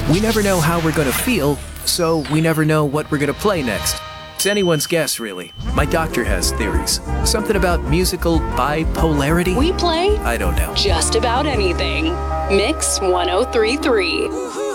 We never know how we're gonna feel, so we never know what we're gonna play next. It's anyone's guess, really. My doctor has theories. Something about musical bipolarity? We play I don't know. just about anything. Mix 1033.